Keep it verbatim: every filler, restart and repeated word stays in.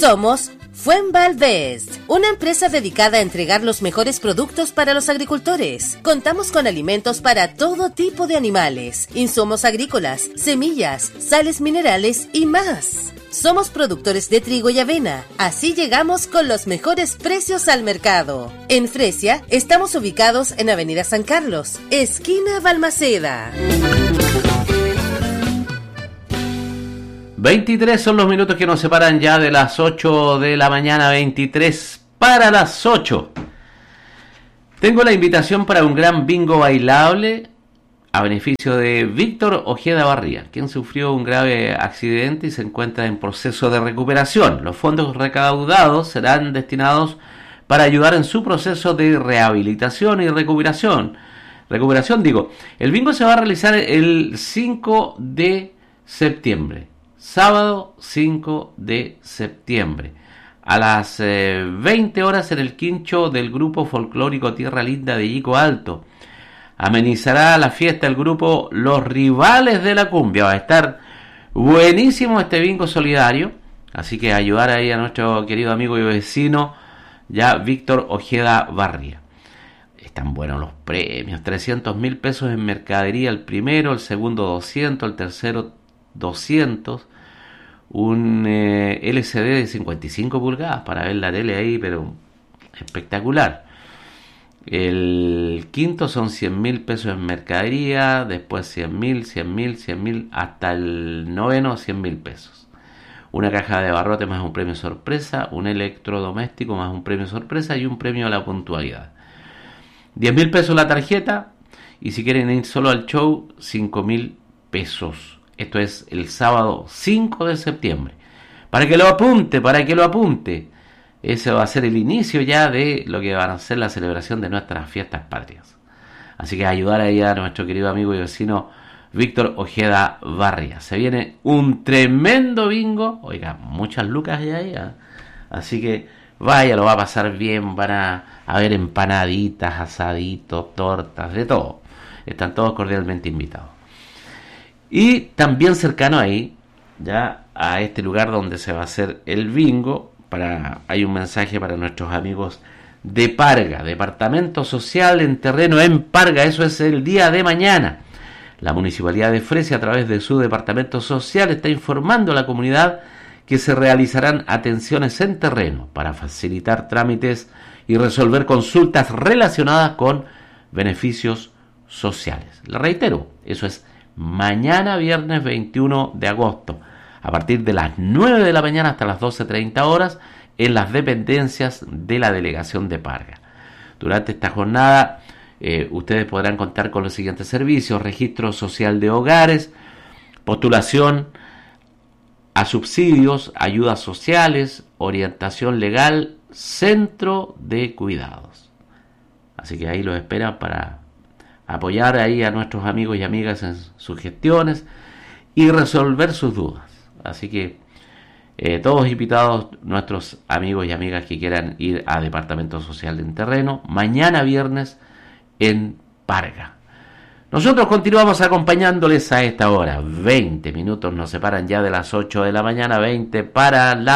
Somos Fuenvalvest, una empresa dedicada a entregar los mejores productos para los agricultores. Contamos con alimentos para todo tipo de animales, insumos agrícolas, semillas, sales minerales y más. Somos productores de trigo y avena, así llegamos con los mejores precios al mercado. En Fresia estamos ubicados en Avenida San Carlos, esquina Balmaceda. veintitrés son los minutos que nos separan ya de las ocho de la mañana, veintitrés para las ocho. Tengo la invitación para un gran bingo bailable a beneficio de Víctor Ojeda Barría, quien sufrió un grave accidente y se encuentra en proceso de recuperación. Los fondos recaudados serán destinados para ayudar en su proceso de rehabilitación y recuperación. Recuperación, digo. El bingo se va a realizar el cinco de septiembre. Sábado cinco de septiembre, a las eh, veinte horas en el quincho del grupo folclórico Tierra Linda de Yico Alto. Amenizará la fiesta el grupo Los Rivales de la Cumbia. Va a estar buenísimo este bingo solidario, así que ayudar ahí a nuestro querido amigo y vecino, ya Víctor Ojeda Barría. Están buenos los premios, trescientos mil pesos en mercadería el primero, el segundo doscientos, el tercero doscientos, un eh, L C D de cincuenta y cinco pulgadas para ver la tele ahí, pero espectacular. El quinto son cien mil pesos en mercadería, después cien mil, cien mil, cien mil, hasta el noveno cien mil pesos. Una caja de barrote más un premio sorpresa, un electrodoméstico más un premio sorpresa y un premio a la puntualidad. diez mil pesos la tarjeta, y si quieren ir solo al show, cinco mil pesos. Esto es el sábado cinco de septiembre. Para que lo apunte, para que lo apunte. Ese va a ser el inicio ya de lo que va a ser la celebración de nuestras fiestas patrias. Así que ayudar ahí a nuestro querido amigo y vecino Víctor Ojeda Barria. Se viene un tremendo bingo. Oiga, muchas lucas ya ahí. ¿eh? Así que vaya, lo va a pasar bien. Van a haber empanaditas, asaditos, tortas, de todo. Están todos cordialmente invitados. Y también cercano ahí, ya a este lugar donde se va a hacer el bingo, para, hay un mensaje para nuestros amigos de Parga, Departamento Social en Terreno en Parga, eso es el día de mañana. La Municipalidad de Fresia, a través de su Departamento Social, está informando a la comunidad que se realizarán atenciones en terreno para facilitar trámites y resolver consultas relacionadas con beneficios sociales. Le reitero, eso es mañana viernes veintiuno de agosto, a partir de las nueve de la mañana hasta las doce treinta horas, en las dependencias de la Delegación de Parga. Durante esta jornada, eh, ustedes podrán contar con los siguientes servicios: registro social de hogares, postulación a subsidios, ayudas sociales, orientación legal, centro de cuidados. Así que ahí los esperan para apoyar ahí a nuestros amigos y amigas en sus gestiones y resolver sus dudas. Así que eh, todos invitados, nuestros amigos y amigas que quieran ir a Departamento Social en Terreno, mañana viernes en Parga. Nosotros continuamos acompañándoles a esta hora. veinte minutos nos separan ya de las ocho de la mañana, veinte para la